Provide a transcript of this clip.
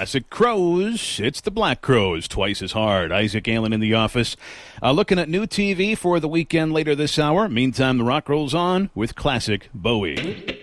Classic Crows. It's the Black Crowes, twice as hard. Isaac Allen in the office. Looking at new TV for the weekend later this hour. Meantime, the rock rolls on with Classic Bowie.